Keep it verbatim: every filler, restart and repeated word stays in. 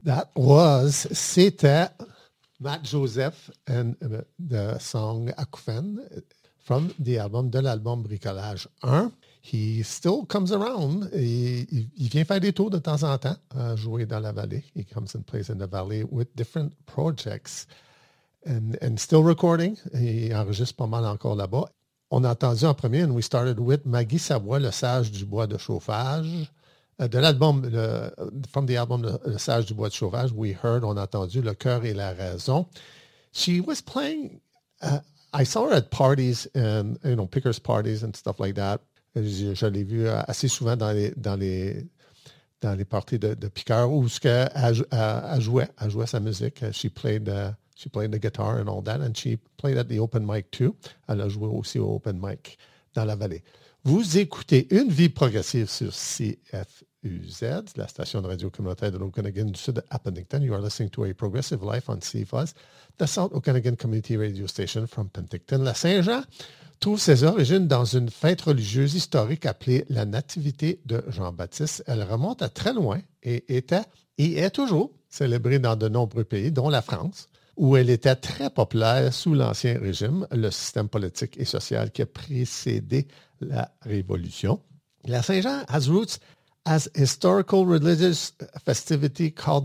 That was, c'était Matt Joseph and uh, the song Acouphène from the album, de l'album Bricolage un. He still comes around. Il, il, il vient faire des tours de temps en temps, uh, jouer dans la vallée. He comes and plays in the valley with different projects. And, and still recording. Il enregistre pas mal encore là-bas. On a entendu en premier, and we started with Maggie Savoie, Le Sage du bois de chauffage. Uh, de l'album, le, from the album Le, Le Sage du bois de chauffage, we heard, on a entendu Le cœur et la raison. She was playing, uh, I saw her at parties, and, you know, pickers parties and stuff like that. Je, je l'ai vue assez souvent dans les, dans les, dans les parties de, de piqueurs où elle, elle, elle, jouait, elle jouait sa musique. She played... Uh, She played the guitar and all that, and she played at the open mic too. Elle a joué aussi au open mic dans la vallée. Vous écoutez Une vie progressive sur C F U Z, la station de radio communautaire de l'Okanagan du Sud à Penticton. You are listening to A Progressive Life on C F U Z, the South Okanagan Community Radio Station from Penticton. La Saint-Jean trouve ses origines dans une fête religieuse historique appelée la Nativité de Jean-Baptiste. Elle remonte à très loin et était et est toujours célébrée dans de nombreux pays, dont la France, où elle était très populaire sous l'Ancien Régime, le système politique et social qui a précédé la Révolution. La Saint-Jean has roots as a historical religious festivity called